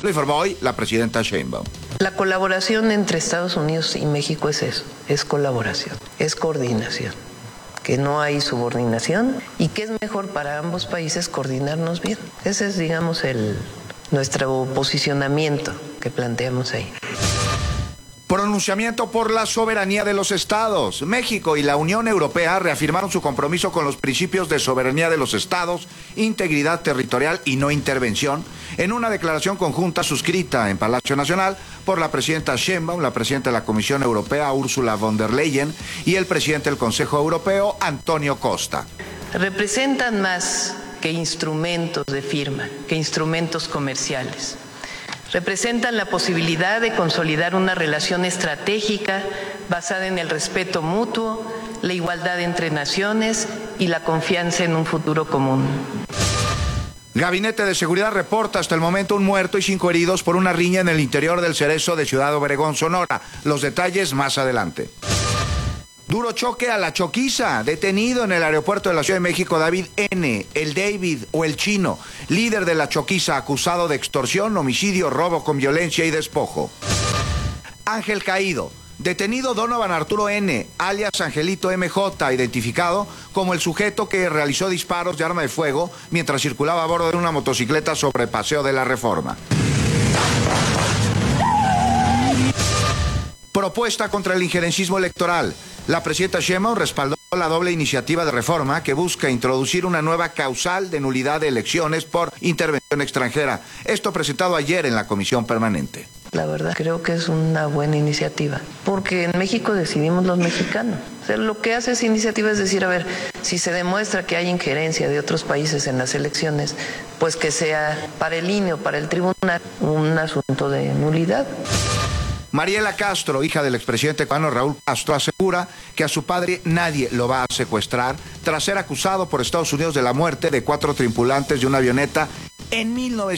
Lo informó hoy la presidenta Sheinbaum. La colaboración entre Estados Unidos y México es eso, es colaboración, es coordinación, que no hay subordinación y que es mejor para ambos países coordinarnos bien. Ese es, digamos, nuestro posicionamiento que planteamos ahí. Pronunciamiento por la soberanía de los estados. México y la Unión Europea reafirmaron su compromiso con los principios de soberanía de los estados, integridad territorial y no intervención, en una declaración conjunta suscrita en Palacio Nacional por la presidenta Sheinbaum, la presidenta de la Comisión Europea, Ursula von der Leyen, y el presidente del Consejo Europeo, Antonio Costa. Representan más que instrumentos de firma, que instrumentos comerciales. Representan la posibilidad de consolidar una relación estratégica basada en el respeto mutuo, la igualdad entre naciones y la confianza en un futuro común. Gabinete de Seguridad reporta hasta el momento 1 muerto y 5 heridos por una riña en el interior del Cerezo de Ciudad Obregón, Sonora. Los detalles más adelante. Duro choque a la Choquiza. Detenido en el aeropuerto de la Ciudad de México David N., el David o el Chino, líder de la Choquiza, acusado de extorsión, homicidio, robo con violencia y despojo. Ángel Caído. Detenido Donovan Arturo N., alias Angelito MJ, identificado como el sujeto que realizó disparos de arma de fuego mientras circulaba a bordo de una motocicleta sobre Paseo de la Reforma. Propuesta contra el injerencismo electoral. La presidenta Sheinbaum respaldó la doble iniciativa de reforma que busca introducir una nueva causal de nulidad de elecciones por intervención extranjera. Esto presentado ayer en la Comisión Permanente. La verdad creo que es una buena iniciativa, porque en México decidimos los mexicanos. O sea, lo que hace esa iniciativa es decir, a ver, si se demuestra que hay injerencia de otros países en las elecciones, pues que sea para el INE o para el tribunal un asunto de nulidad. Mariela Castro, hija del expresidente cubano Raúl Castro, asegura que a su padre nadie lo va a secuestrar tras ser acusado por Estados Unidos de la muerte de 4 tripulantes de una avioneta en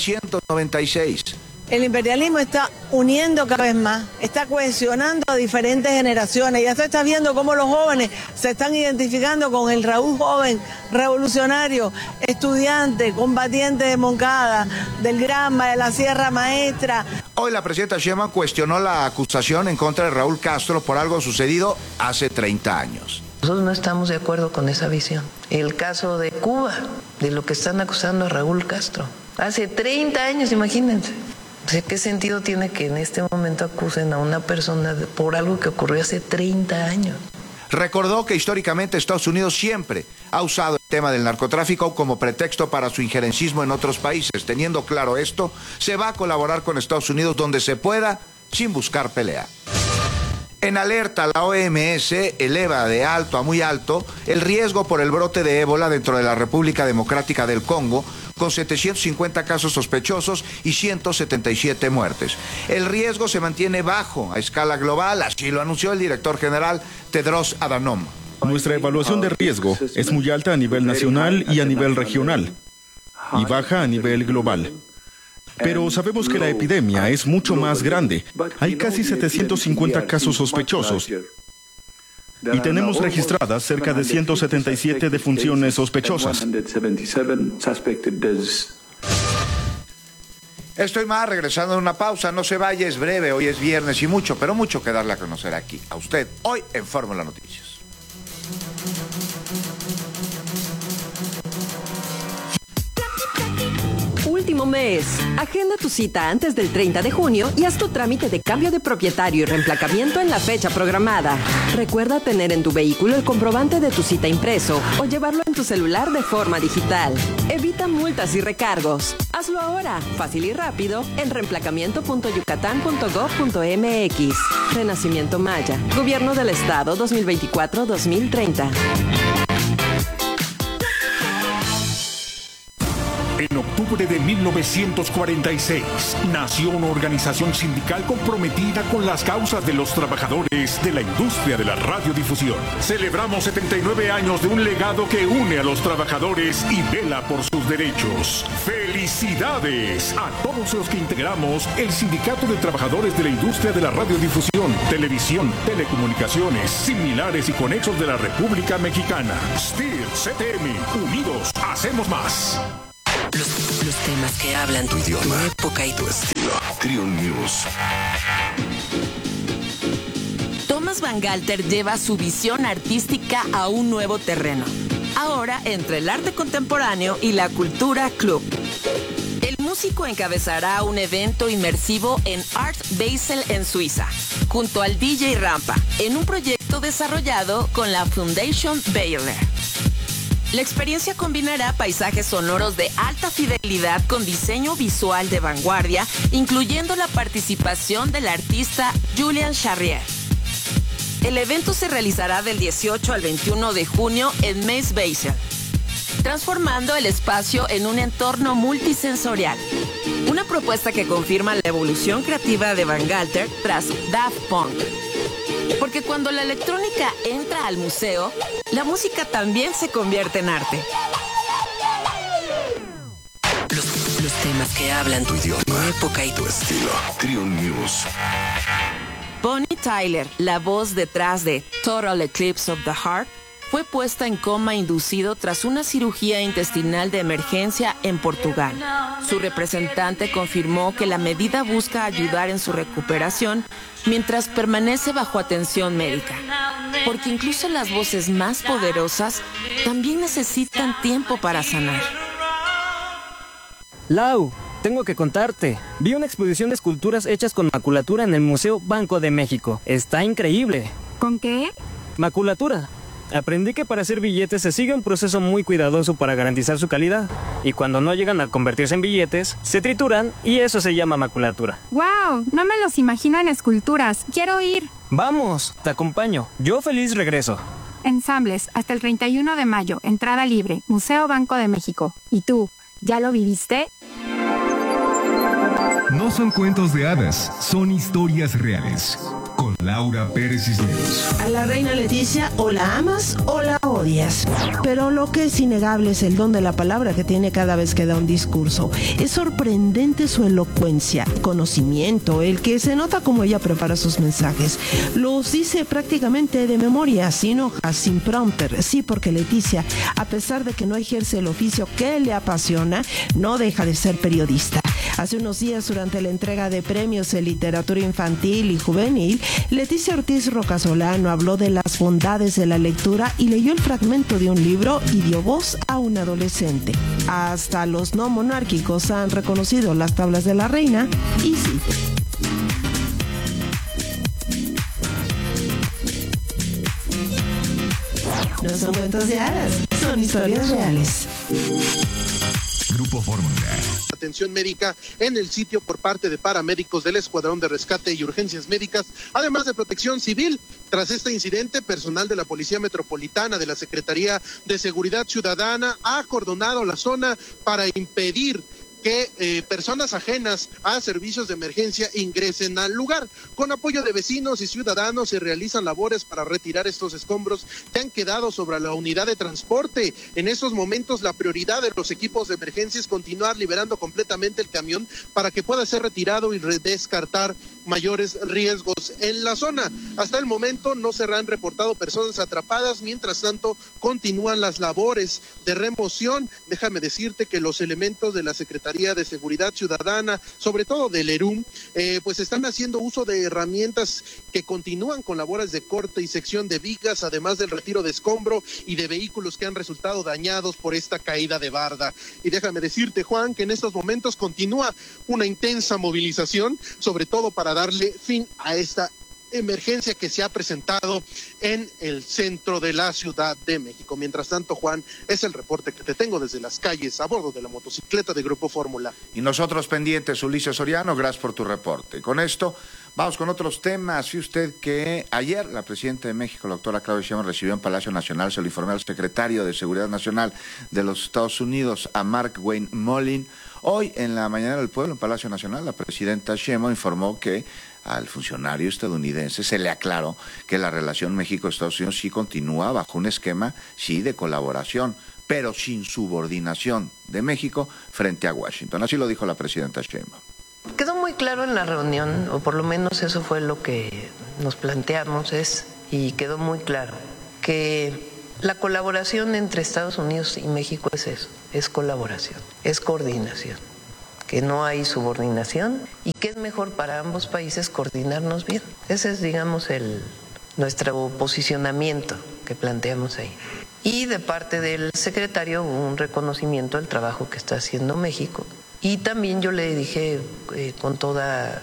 1996. El imperialismo está uniendo cada vez más, está cohesionando a diferentes generaciones. Ya se está viendo cómo los jóvenes se están identificando con el Raúl joven, revolucionario, estudiante, combatiente de Moncada, del Granma, de la Sierra Maestra. Hoy la presidenta Sheinbaum cuestionó la acusación en contra de Raúl Castro por algo sucedido hace 30 años. Nosotros no estamos de acuerdo con esa visión. El caso de Cuba, de lo que están acusando a Raúl Castro. Hace 30 años, imagínense. O sea, ¿qué sentido tiene que en este momento acusen a una persona por algo que ocurrió hace 30 años? Recordó que históricamente Estados Unidos siempre ha usado el tema del narcotráfico como pretexto para su injerencismo en otros países. Teniendo claro esto, se va a colaborar con Estados Unidos donde se pueda, sin buscar pelea. En alerta, la OMS eleva de alto a muy alto el riesgo por el brote de ébola dentro de la República Democrática del Congo, con 750 casos sospechosos y 177 muertes. El riesgo se mantiene bajo a escala global, así lo anunció el director general Tedros Adhanom. Nuestra evaluación de riesgo es muy alta a nivel nacional y a nivel regional, y baja a nivel global. Pero sabemos que la epidemia es mucho más grande. Hay casi 750 casos sospechosos. Y tenemos registradas cerca de 177 defunciones sospechosas. Estoy más regresando a una pausa. No se vaya, es breve. Hoy es viernes y mucho, pero mucho que darle a conocer aquí a usted. Hoy en Fórmula Noticias. Último mes. Agenda tu cita antes del 30 de junio y haz tu trámite de cambio de propietario y reemplacamiento en la fecha programada. Recuerda tener en tu vehículo el comprobante de tu cita impreso o llevarlo en tu celular de forma digital. Evita multas y recargos. Hazlo ahora, fácil y rápido, en reemplacamiento.yucatán.gov.mx. Renacimiento Maya. Gobierno del Estado 2024-2030. En octubre de 1946, nació una organización sindical comprometida con las causas de los trabajadores de la industria de la radiodifusión. Celebramos 79 años de un legado que une a los trabajadores y vela por sus derechos. ¡Felicidades a todos los que integramos el Sindicato de Trabajadores de la Industria de la Radiodifusión, Televisión, Telecomunicaciones, Similares y Conexos de la República Mexicana! STIR, CTM, unidos, hacemos más. Los temas que hablan tu idioma, tu época y tu estilo. Trio News. Thomas Bangalter lleva su visión artística a un nuevo terreno. Ahora entre el arte contemporáneo y la cultura club. El músico encabezará un evento inmersivo en Art Basel en Suiza, junto al DJ Rampa, en un proyecto desarrollado con la Foundation Baylor. La experiencia combinará paisajes sonoros de alta fidelidad con diseño visual de vanguardia, incluyendo la participación del artista Julian Charrier. El evento se realizará del 18 al 21 de junio en Maze Basel, transformando el espacio en un entorno multisensorial. Una propuesta que confirma la evolución creativa de Bangalter tras Daft Punk. Porque cuando la electrónica entra al museo, la música también se convierte en arte. Los temas que hablan tu idioma, tu época y tu estilo. Trio News. Bonnie Tyler, la voz detrás de Total Eclipse of the Heart, fue puesta en coma inducido tras una cirugía intestinal de emergencia en Portugal. Su representante confirmó que la medida busca ayudar en su recuperación mientras permanece bajo atención médica, porque incluso las voces más poderosas también necesitan tiempo para sanar. Lau, tengo que contarte. Vi una exposición de esculturas hechas con maculatura en el Museo Banco de México. Está increíble. ¿Con qué? Maculatura. Aprendí que para hacer billetes se sigue un proceso muy cuidadoso para garantizar su calidad. Y cuando no llegan a convertirse en billetes, se trituran y eso se llama maculatura. ¡Wow! No me los imagino en esculturas. ¡Quiero ir! ¡Vamos! Te acompaño. Yo feliz regreso. Ensambles, hasta el 31 de mayo. Entrada libre. Museo Banco de México. ¿Y tú? ¿Ya lo viviste? No son cuentos de hadas, son historias reales. Con Laura Pérez Cisneros. A la reina Leticia o la amas o la odias. Pero lo que es innegable es el don de la palabra que tiene cada vez que da un discurso. Es sorprendente su elocuencia, conocimiento, el que se nota como ella prepara sus mensajes. Los dice prácticamente de memoria, sin hojas, sin prompter. Sí, porque Leticia, a pesar de que no ejerce el oficio que le apasiona, no deja de ser periodista. Hace unos días, durante la entrega de premios en literatura infantil y juvenil, Leticia Ortiz Rocasolano habló de las bondades de la lectura y leyó el fragmento de un libro y dio voz a un adolescente. Hasta los no monárquicos han reconocido las tablas de la reina y sí. No son cuentos de hadas, son historias reales. Grupo Fórmula. Atención médica en el sitio por parte de paramédicos del Escuadrón de Rescate y Urgencias Médicas, además de Protección Civil. Tras este incidente, personal de la Policía Metropolitana de la Secretaría de Seguridad Ciudadana ha acordonado la zona para impedir que personas ajenas a servicios de emergencia ingresen al lugar. Con apoyo de vecinos y ciudadanos se realizan labores para retirar estos escombros que han quedado sobre la unidad de transporte. En estos momentos la prioridad de los equipos de emergencia es continuar liberando completamente el camión para que pueda ser retirado y descartar mayores riesgos en la zona. Hasta el momento no se han reportado personas atrapadas, mientras tanto continúan las labores de remoción. Déjame decirte que los elementos de la Secretaría de Seguridad Ciudadana, sobre todo del ERUM, pues están haciendo uso de herramientas que continúan con labores de corte y sección de vigas, además del retiro de escombro y de vehículos que han resultado dañados por esta caída de barda. Y déjame decirte, Juan, que en estos momentos continúa una intensa movilización, sobre todo para darle fin a esta emergencia que se ha presentado en el centro de la Ciudad de México. Mientras tanto, Juan, es el reporte que te tengo desde las calles a bordo de la motocicleta de Grupo Fórmula. Y nosotros pendientes, Ulises Soriano, gracias por tu reporte. Con esto vamos con otros temas. Y usted que ayer la presidenta de México, la doctora Claudia Sheinbaum, recibió en Palacio Nacional, se lo informé al secretario de Seguridad Nacional de los Estados Unidos, a Mark Wayne Mullin. Hoy, en la Mañanera del Pueblo, en Palacio Nacional, la presidenta Sheinbaum informó que al funcionario estadounidense se le aclaró que la relación México-Estados Unidos sí continúa bajo un esquema, sí, de colaboración, pero sin subordinación de México frente a Washington. Así lo dijo la presidenta Sheinbaum. Quedó muy claro en la reunión, o por lo menos eso fue lo que nos planteamos, y quedó muy claro que la colaboración entre Estados Unidos y México es eso, es colaboración, es coordinación, que no hay subordinación y que es mejor para ambos países coordinarnos bien. Ese es, digamos, nuestro posicionamiento que planteamos ahí. Y de parte del secretario hubo un reconocimiento al trabajo que está haciendo México. Y también yo le dije con toda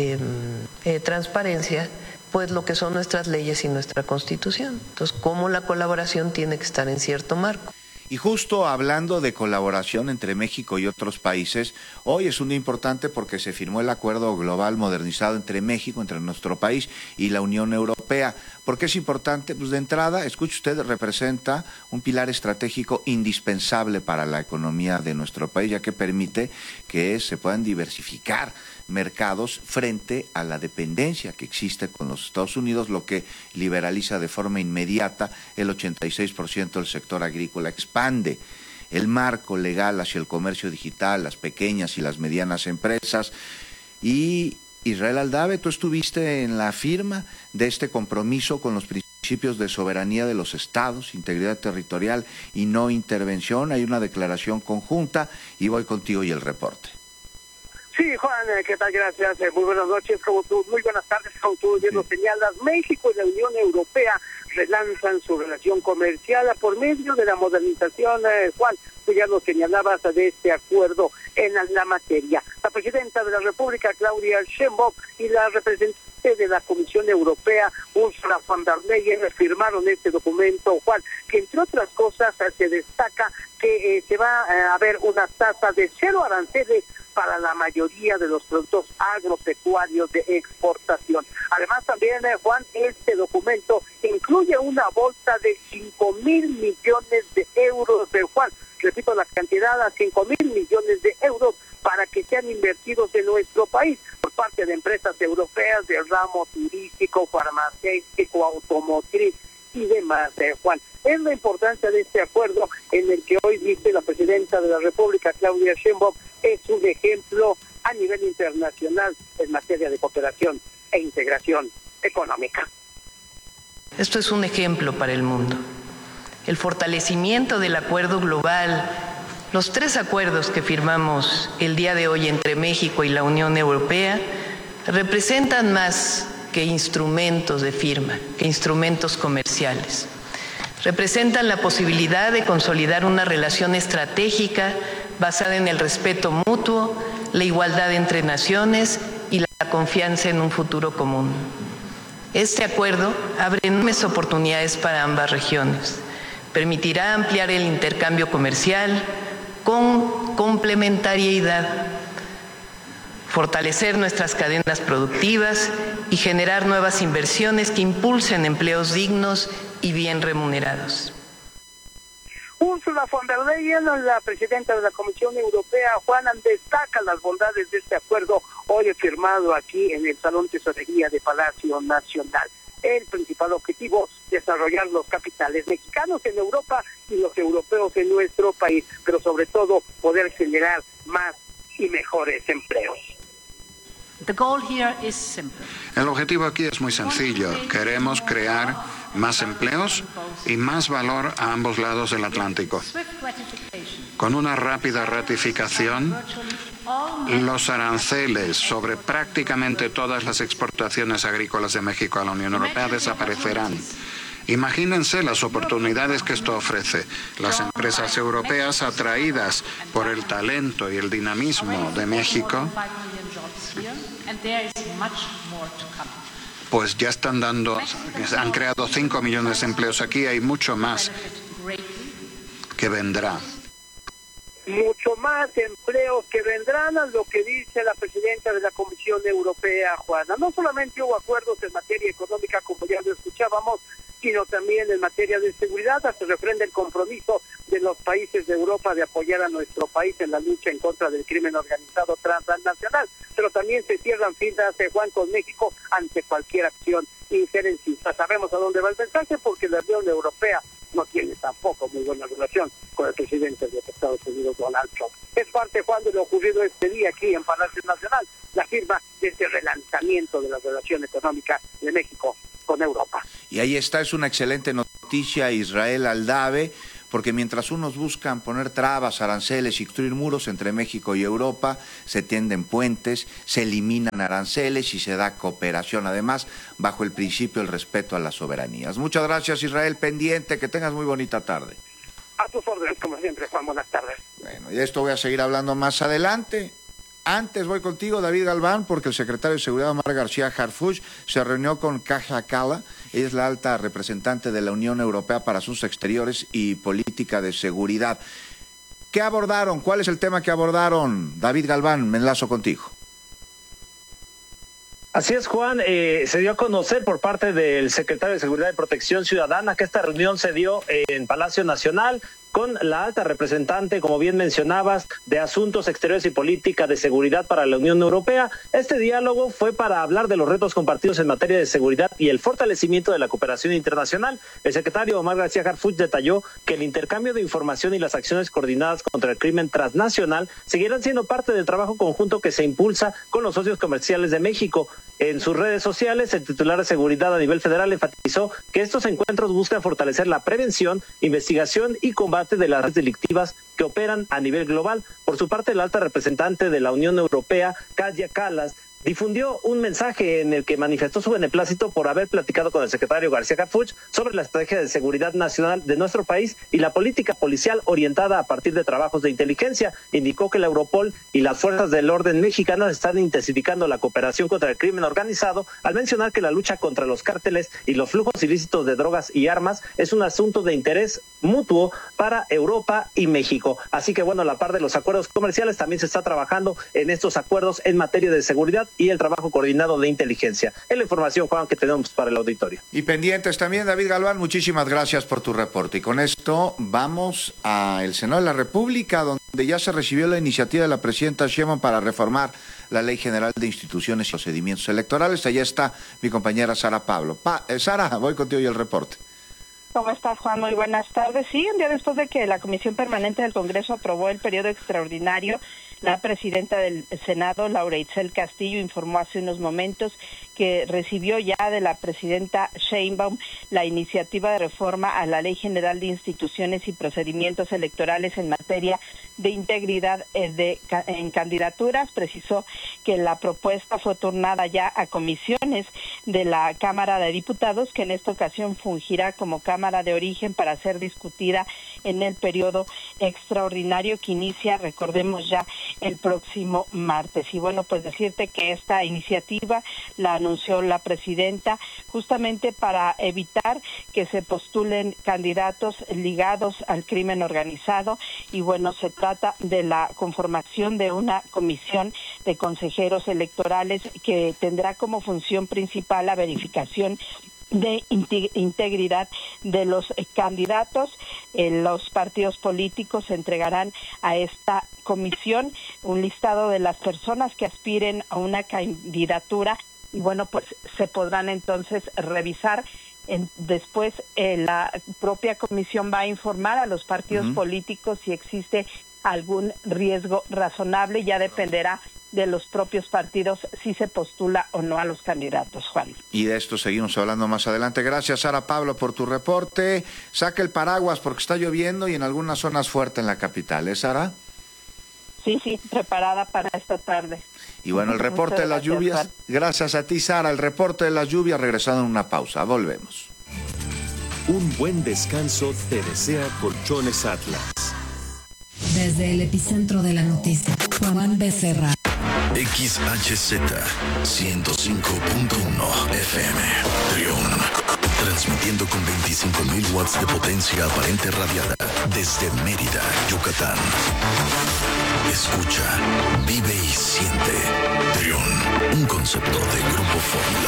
transparencia, pues lo que son nuestras leyes y nuestra Constitución. Entonces, cómo la colaboración tiene que estar en cierto marco. Y justo hablando de colaboración entre México y otros países, hoy es un día importante porque se firmó el acuerdo global modernizado entre México, entre nuestro país y la Unión Europea. ¿Por qué es importante? Pues de entrada, escuche usted, representa un pilar estratégico indispensable para la economía de nuestro país, ya que permite que se puedan diversificar mercados frente a la dependencia que existe con los Estados Unidos, lo que liberaliza de forma inmediata el 86% del sector agrícola, expande el marco legal hacia el comercio digital, las pequeñas y las medianas empresas. Y Israel Aldave, tú estuviste en la firma de este compromiso con los principios de soberanía de los estados, integridad territorial y no intervención. Hay una declaración conjunta y voy contigo y el reporte. Sí, Juan, ¿qué tal? Gracias. Muy buenas noches, muy buenas tardes, como tú bien lo señalas. México y la Unión Europea relanzan su relación comercial por medio de la modernización, Juan, tú ya lo señalabas, de este acuerdo en la materia. La presidenta de la República, Claudia Sheinbaum, y la representante de la Comisión Europea, Ursula von der Leyen, firmaron este documento, Juan, que entre otras cosas se destaca que se va a haber una tasa de 0 aranceles para la mayoría de los productos agropecuarios de exportación. Además también, Juan, este documento incluye una bolsa de 5,000 millones de euros, Juan, repito la cantidad, a 5,000 millones de euros para que sean invertidos en nuestro país por parte de empresas europeas del ramo turístico, farmacéutico, automotriz y demás, Juan. Es la importancia de este acuerdo en el que hoy dice la presidenta de la República, Claudia Sheinbaum, es un ejemplo a nivel internacional en materia de cooperación e integración económica. Esto es un ejemplo para el mundo. El fortalecimiento del acuerdo global, los 3 acuerdos que firmamos el día de hoy entre México y la Unión Europea, representan más que instrumentos de firma, que instrumentos comerciales. Representan la posibilidad de consolidar una relación estratégica basada en el respeto mutuo, la igualdad entre naciones y la confianza en un futuro común. Este acuerdo abre enormes oportunidades para ambas regiones. Permitirá ampliar el intercambio comercial con complementariedad, fortalecer nuestras cadenas productivas y generar nuevas inversiones que impulsen empleos dignos y bien remunerados. Ursula von der Leyen, la presidenta de la Comisión Europea, Juan, destaca las bondades de este acuerdo hoy firmado aquí en el Salón Tesorería de Palacio Nacional. El principal objetivo, desarrollar los capitales mexicanos en Europa y los europeos en nuestro país, pero sobre todo poder generar más y mejores empleos. El objetivo aquí es muy sencillo. Queremos crear más empleos y más valor a ambos lados del Atlántico. Con una rápida ratificación, los aranceles sobre prácticamente todas las exportaciones agrícolas de México a la Unión Europea desaparecerán. Imagínense las oportunidades que esto ofrece. Las empresas europeas atraídas por el talento y el dinamismo de México, pues ya han creado 5 millones de empleos aquí, hay mucho más que vendrá. Mucho más empleos que vendrán, a lo que dice la presidenta de la Comisión Europea, Juana. No solamente hubo acuerdos en materia económica, como ya lo escuchábamos, sino también en materia de seguridad. Se refrenda el compromiso de los países de Europa de apoyar a nuestro país en la lucha en contra del crimen organizado transnacional. Pero también se cierran filas, Juan, con México ante cualquier acción injerencista. Sabemos a dónde va el mensaje porque la Unión Europea no tiene tampoco muy buena relación con el presidente de Estados Unidos, Donald Trump. Es parte, Juan, de lo ocurrido este día aquí en Palacio Nacional, la firma de este relanzamiento de la relación económica de México con Europa. Y ahí está, es una excelente noticia, Israel Aldave, porque mientras unos buscan poner trabas, aranceles y construir muros entre México y Europa, se tienden puentes, se eliminan aranceles y se da cooperación, además, bajo el principio del respeto a las soberanías. Muchas gracias, Israel, pendiente, que tengas muy bonita tarde. A tus órdenes, como siempre, Juan, buenas tardes. Bueno, y de esto voy a seguir hablando más adelante. Antes voy contigo, David Galván, porque el secretario de Seguridad, Omar García Harfuch, se reunió con Kaja Kallas. Ella es la alta representante de la Unión Europea para Asuntos Exteriores y Política de Seguridad. ¿Qué abordaron? ¿Cuál es el tema que abordaron? David Galván, me enlazo contigo. Así es, Juan, se dio a conocer por parte del secretario de Seguridad y Protección Ciudadana que esta reunión se dio en Palacio Nacional con la alta representante, como bien mencionabas, de Asuntos Exteriores y Política de Seguridad para la Unión Europea. Este diálogo fue para hablar de los retos compartidos en materia de seguridad y el fortalecimiento de la cooperación internacional. El secretario Omar García Harfuch detalló que el intercambio de información y las acciones coordinadas contra el crimen transnacional seguirán siendo parte del trabajo conjunto que se impulsa con los socios comerciales de México. En sus redes sociales, el titular de Seguridad a nivel federal enfatizó que estos encuentros buscan fortalecer la prevención, investigación y combate de las redes delictivas que operan a nivel global. Por su parte, la alta representante de la Unión Europea, Kaja Kallas, difundió un mensaje en el que manifestó su beneplácito por haber platicado con el secretario García Harfuch sobre la estrategia de seguridad nacional de nuestro país y la política policial orientada a partir de trabajos de inteligencia. Indicó que la Europol y las fuerzas del orden mexicanas están intensificando la cooperación contra el crimen organizado, al mencionar que la lucha contra los cárteles y los flujos ilícitos de drogas y armas es un asunto de interés mutuo para Europa y México. Así que bueno, a la par de los acuerdos comerciales, también se está trabajando en estos acuerdos en materia de seguridad y el trabajo coordinado de inteligencia. Es la información, Juan, que tenemos para el auditorio. Y pendientes también, David Galván, muchísimas gracias por tu reporte. Y con esto vamos al Senado de la República, donde ya se recibió la iniciativa de la presidenta Sheinbaum para reformar la Ley General de Instituciones y Procedimientos Electorales. Allá está mi compañera Sara Pablo. Sara, voy contigo y el reporte. ¿Cómo estás, Juan? Muy buenas tardes. Sí, un día después de que la Comisión Permanente del Congreso aprobó el periodo extraordinario, la presidenta del Senado, Laura Itzel Castillo, informó hace unos momentos que recibió ya de la presidenta Sheinbaum la iniciativa de reforma a la Ley General de Instituciones y Procedimientos Electorales en materia de integridad en candidaturas. Precisó que la propuesta fue turnada ya a comisiones de la Cámara de Diputados, que en esta ocasión fungirá como Cámara de Origen para ser discutida en el periodo extraordinario que inicia, recordemos, ya el próximo martes. Y bueno, pues decirte que esta iniciativa la anunció la presidenta justamente para evitar que se postulen candidatos ligados al crimen organizado. Y bueno, se trata de la conformación de una comisión de consejeros electorales que tendrá como función principal la verificación de integridad de los candidatos. Los partidos políticos entregarán a esta comisión un listado de las personas que aspiren a una candidatura y bueno, pues se podrán entonces revisar. Después la propia comisión va a informar a los partidos políticos si existe algún riesgo razonable. Ya dependerá de los propios partidos si se postula o no a los candidatos, Juan. Y de esto seguimos hablando más adelante. Gracias, Sara Pablo, por tu reporte. Saca el paraguas porque está lloviendo y en algunas zonas fuerte en la capital, ¿eh, Sara? Sí, preparada para esta tarde. Y bueno, el reporte de las lluvias, Juan. Gracias a ti, Sara. El reporte de las lluvias, regresando en una pausa. Volvemos. Un buen descanso te desea Colchones Atlas. Desde el epicentro de la noticia, Juan Becerra. XHZ 105.1 FM Trión, transmitiendo con 25.000 watts de potencia aparente radiada desde Mérida, Yucatán. Escucha, vive y siente. Trión, un concepto de Grupo Fórmula.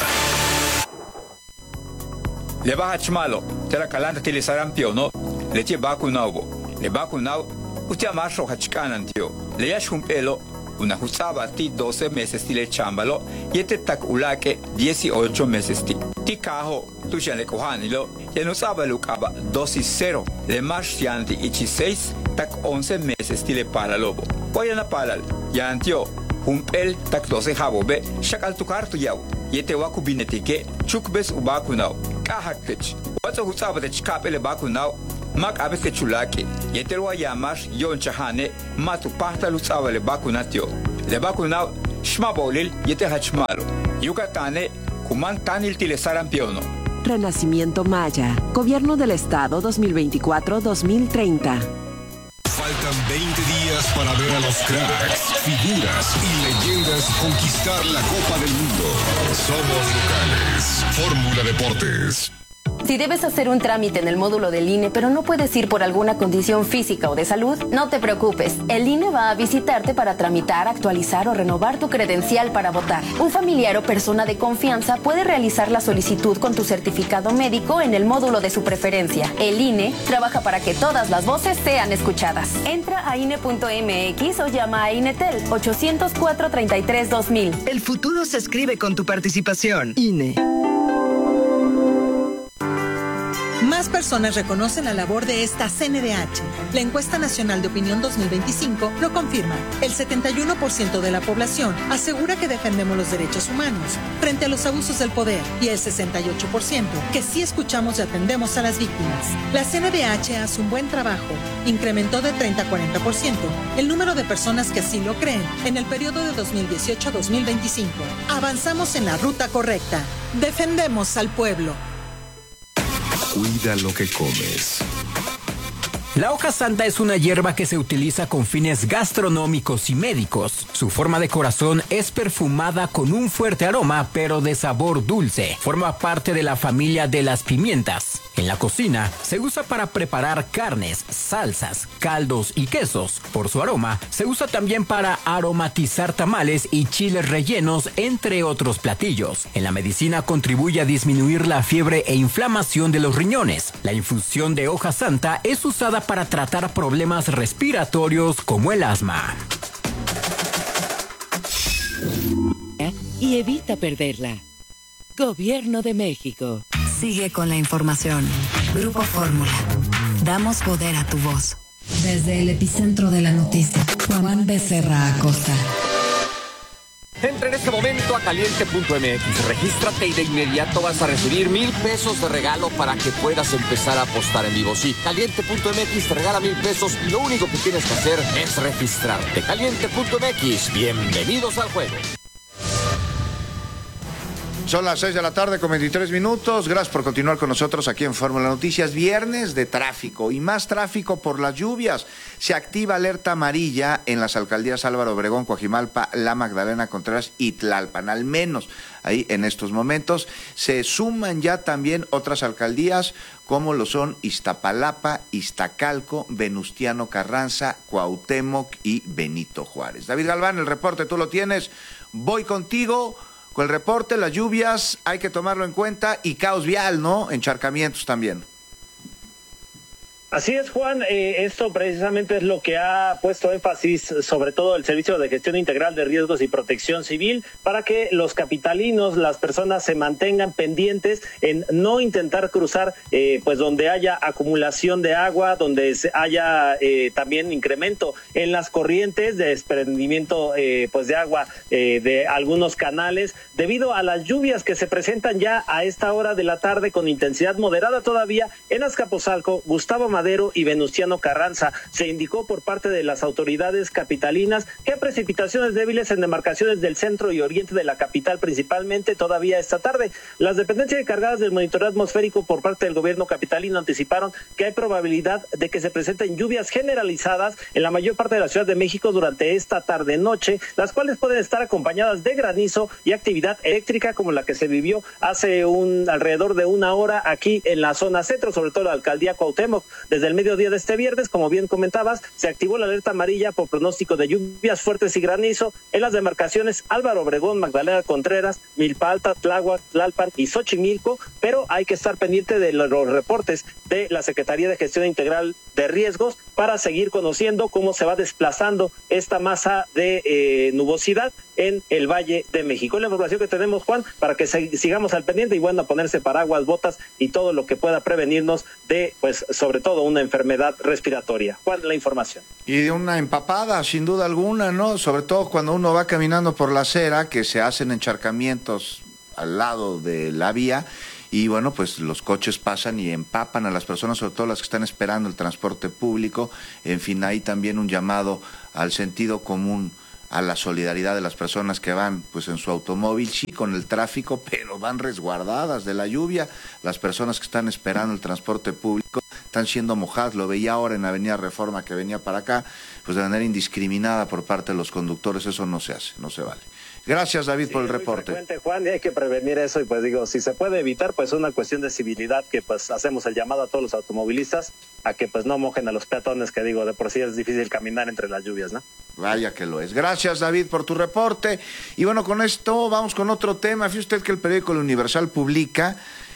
Le baja chmalo, te la calanta te le sarampio, ¿no? Le tie vacunado, le vacunado, usted amarro hachcanan, tío. Le yash un pelo. Una jusaba ti 12 meses ti le chambalo y este tak ulake 18 meses ti. Ti cajo tu ya le cojanilo y no sabe lo caba dosis 0 le más yanti ichi 6 tak 11 meses ti le para lobo. Voy a na palal ya antio un pel tak 12 jabo be shakal tu kartu yau y este waku binetike chukbes ubacunao kahakech. Wato jusaba de chikapele bacunao Mac a veces chulaque. Y te lo voy a llamar yo en Chahane. Matu pasta luchaba le vacunatio. Le vacunao, shmabolil y te hachmalo. Yucatane, kuman tanil tile sarampiono. Renacimiento Maya. Gobierno del Estado 2024-2030. Faltan 20 días para ver a los cracks, figuras y leyendas conquistar la Copa del Mundo. Somos locales. Fórmula Deportes. Si debes hacer un trámite en el módulo del INE, pero no puedes ir por alguna condición física o de salud, no te preocupes. El INE va a visitarte para tramitar, actualizar o renovar tu credencial para votar. Un familiar o persona de confianza puede realizar la solicitud con tu certificado médico en el módulo de su preferencia. El INE trabaja para que todas las voces sean escuchadas. Entra a INE.mx o llama a INETEL 800-433-2000. El futuro se escribe con tu participación. INE. Más personas reconocen la labor de esta CNDH. La encuesta nacional de opinión 2025 lo confirma. El 71% de la población asegura que defendemos los derechos humanos frente a los abusos del poder y el 68% que sí escuchamos y atendemos a las víctimas. La CNDH hace un buen trabajo. Incrementó de 30 a 40% el número de personas que así lo creen en el periodo de 2018 a 2025. Avanzamos en la ruta correcta. Defendemos al pueblo. Cuida lo que comes. La hoja santa es una hierba que se utiliza con fines gastronómicos y médicos. Su forma de corazón es perfumada con un fuerte aroma, pero de sabor dulce. Forma parte de la familia de las pimientas. En la cocina se usa para preparar carnes, salsas, caldos y quesos. Por su aroma, se usa también para aromatizar tamales y chiles rellenos, entre otros platillos. En la medicina contribuye a disminuir la fiebre e inflamación de los riñones. La infusión de hoja santa es usada para tratar problemas respiratorios como el asma. Y evita perderla. Gobierno de México. Sigue con la información. Grupo Fórmula. Damos poder a tu voz. Desde el epicentro de la noticia, Juan Becerra Acosta. Entra en este momento a caliente.mx, regístrate y de inmediato vas a recibir 1,000 pesos de regalo para que puedas empezar a apostar en vivo. Sí, caliente.mx te regala 1,000 pesos y lo único que tienes que hacer es registrarte. Caliente.mx, bienvenidos al juego. Son las 6 de la tarde con 23 minutos. Gracias por continuar con nosotros aquí en Fórmula Noticias. Viernes de tráfico y más tráfico por las lluvias. Se activa alerta amarilla en las alcaldías Álvaro Obregón, Coajimalpa, La Magdalena Contreras y Tlalpan. Al menos ahí en estos momentos se suman ya también otras alcaldías como lo son Iztapalapa, Iztacalco, Venustiano Carranza, Cuauhtémoc y Benito Juárez. David Galván, el reporte tú lo tienes. Voy contigo. Con el reporte, las lluvias hay que tomarlo en cuenta y caos vial, ¿no? Encharcamientos también. Así es, Juan. Esto precisamente es lo que ha puesto énfasis, sobre todo el Servicio de Gestión Integral de Riesgos y Protección Civil, para que los capitalinos, las personas, se mantengan pendientes en no intentar cruzar, pues donde haya acumulación de agua, donde haya también incremento en las corrientes de desprendimiento, pues de agua de algunos canales, debido a las lluvias que se presentan ya a esta hora de la tarde con intensidad moderada todavía en Azcapotzalco, Gustavo Madero y Venustiano Carranza. Se indicó por parte de las autoridades capitalinas que hay precipitaciones débiles en demarcaciones del centro y oriente de la capital, principalmente todavía esta tarde. Las dependencias encargadas del monitoreo atmosférico por parte del gobierno capitalino anticiparon que hay probabilidad de que se presenten lluvias generalizadas en la mayor parte de la Ciudad de México durante esta tarde-noche, las cuales pueden estar acompañadas de granizo y actividad eléctrica como la que se vivió hace alrededor de una hora aquí en la zona centro, sobre todo la alcaldía Cuauhtémoc. Desde el mediodía de este viernes, como bien comentabas, se activó la alerta amarilla por pronóstico de lluvias fuertes y granizo en las demarcaciones Álvaro Obregón, Magdalena Contreras, Milpa Alta, Tláhuac, Tlalpan y Xochimilco, pero hay que estar pendiente de los reportes de la Secretaría de Gestión Integral de Riesgos para seguir conociendo cómo se va desplazando esta masa de nubosidad en el Valle de México. La información que tenemos, Juan, para que sigamos al pendiente y bueno, a ponerse paraguas, botas y todo lo que pueda prevenirnos de, pues, sobre todo una enfermedad respiratoria. Juan, la información. Y de una empapada, sin duda alguna, ¿no? Sobre todo cuando uno va caminando por la acera, que se hacen encharcamientos al lado de la vía, y bueno, pues los coches pasan y empapan a las personas, sobre todo las que están esperando el transporte público. En fin, hay también un llamado al sentido común, a la solidaridad de las personas que van pues en su automóvil, sí, con el tráfico, pero van resguardadas de la lluvia. Las personas que están esperando el transporte público están siendo mojadas. Lo veía ahora en Avenida Reforma, que venía para acá, pues de manera indiscriminada por parte de los conductores. Eso no se hace, no se vale. Gracias, David, por el reporte. Frecuente, Juan, y hay que prevenir eso, y pues digo, si se puede evitar, pues es una cuestión de civilidad, que pues hacemos el llamado a todos los automovilistas a que pues no mojen a los peatones, que digo, de por sí es difícil caminar entre las lluvias, ¿no? Vaya que lo es. Gracias, David, por tu reporte. Y bueno, con esto vamos con otro tema. Fíjese usted que el periódico El Universal publica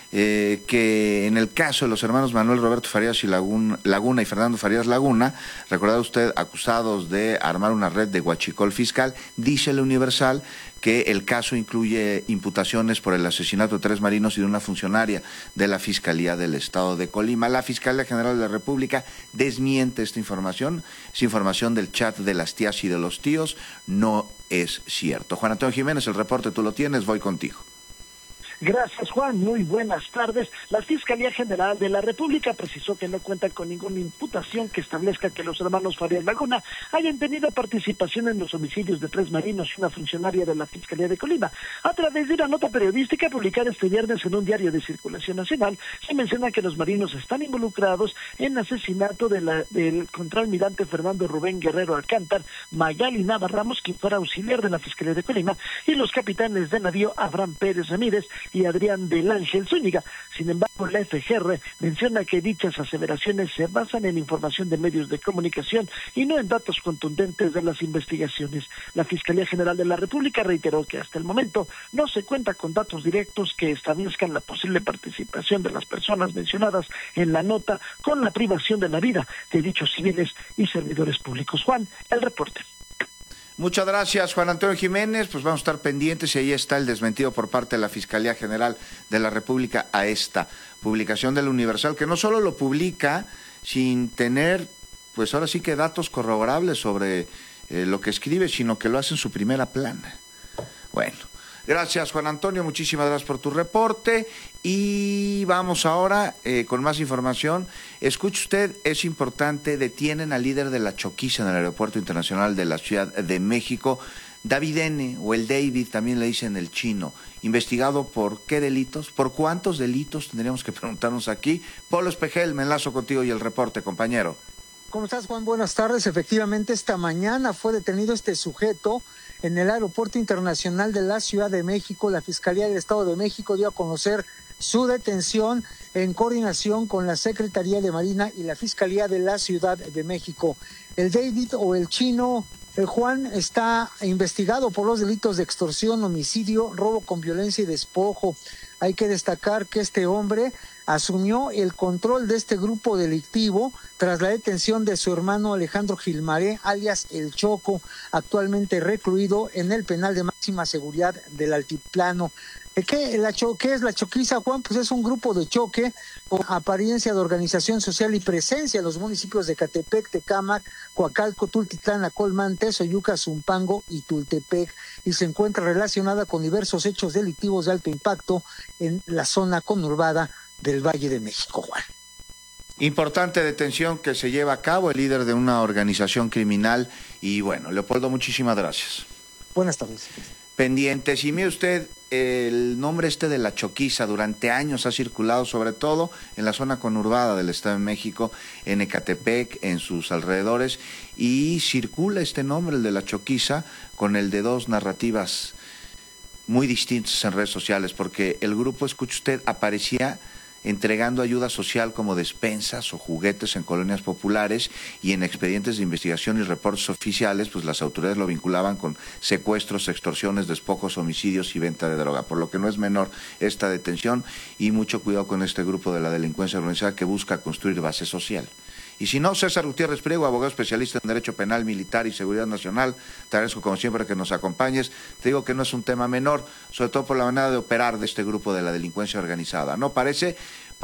que en el caso de los hermanos Manuel Roberto Farías y Laguna y Fernando Farías Laguna, recordad usted, acusados de armar una red de huachicol fiscal, dice El Universal que el caso incluye imputaciones por el asesinato de 3 marinos y de una funcionaria de la Fiscalía del Estado de Colima. La Fiscalía General de la República desmiente esta información. Es información del chat de las tías y de los tíos. No es cierto. Juan Antonio Jiménez, el reporte tú lo tienes, voy contigo. Gracias, Juan. Muy buenas tardes. La Fiscalía General de la República precisó que no cuenta con ninguna imputación que establezca que los hermanos Farías Laguna hayan tenido participación en los homicidios de 3 marinos y una funcionaria de la Fiscalía de Colima. A través de una nota periodística publicada este viernes en un diario de circulación nacional, se menciona que los marinos están involucrados en asesinato del contraalmirante Fernando Rubén Guerrero Alcántar, Magali Nava Ramos, quien fuera auxiliar de la Fiscalía de Colima, y los capitanes de navío Abraham Pérez Ramírez y Adrián del Ángel Zúñiga. Sin embargo, la FGR menciona que dichas aseveraciones se basan en información de medios de comunicación y no en datos contundentes de las investigaciones. La Fiscalía General de la República reiteró que hasta el momento no se cuenta con datos directos que establezcan la posible participación de las personas mencionadas en la nota con la privación de la vida de dichos civiles y servidores públicos. Juan, el reporte. Muchas gracias, Juan Antonio Jiménez. Pues vamos a estar pendientes y ahí está el desmentido por parte de la Fiscalía General de la República a esta publicación del Universal, que no solo lo publica sin tener, pues ahora sí que datos corroborables sobre lo que escribe, sino que lo hace en su primera plana. Bueno, gracias, Juan Antonio, muchísimas gracias por tu reporte y vamos ahora con más información. Escuche usted, es importante, detienen al líder de la choquiza en el Aeropuerto Internacional de la Ciudad de México, David N., o el David, también le dicen el chino, investigado por ¿qué delitos? ¿Por cuántos delitos? Tendríamos que preguntarnos aquí. Polo Espejel, me enlazo contigo y el reporte, compañero. ¿Cómo estás, Juan? Buenas tardes. Efectivamente, esta mañana fue detenido este sujeto en el Aeropuerto Internacional de la Ciudad de México. La Fiscalía del Estado de México dio a conocer su detención en coordinación con la Secretaría de Marina y la Fiscalía de la Ciudad de México. El David, o el chino, el Juan, está investigado por los delitos de extorsión, homicidio, robo con violencia y despojo. Hay que destacar que este hombre asumió el control de este grupo delictivo tras la detención de su hermano Alejandro Gilmaré, alias El Choco, actualmente recluido en el penal de máxima seguridad del Altiplano. ¿Qué es la choquiza, Juan? Pues es un grupo de choque con apariencia de organización social y presencia en los municipios de Catepec, Tecámac, Coacalco, Tultitlán, Acolmán, Tezoyuca, Zumpango y Tultepec, y se encuentra relacionada con diversos hechos delictivos de alto impacto en la zona conurbada del Valle de México, Juan. Importante detención que se lleva a cabo el líder de una organización criminal y bueno, Leopoldo, muchísimas gracias. Buenas tardes. Pendientes, y mire usted, el nombre de la choquiza durante años ha circulado sobre todo en la zona conurbada del Estado de México, en Ecatepec, en sus alrededores, y circula este nombre, el de la choquiza, con el de dos narrativas muy distintas en redes sociales, porque el grupo, escuche usted, aparecía entregando ayuda social como despensas o juguetes en colonias populares, y en expedientes de investigación y reportes oficiales, pues las autoridades lo vinculaban con secuestros, extorsiones, despojos, homicidios y venta de droga, por lo que no es menor esta detención, y mucho cuidado con este grupo de la delincuencia organizada que busca construir base social. Y si no, César Gutiérrez Priego, abogado especialista en Derecho Penal, Militar y Seguridad Nacional, te agradezco como siempre que nos acompañes. Te digo que no es un tema menor, sobre todo por la manera de operar de este grupo de la delincuencia organizada, ¿no? Parece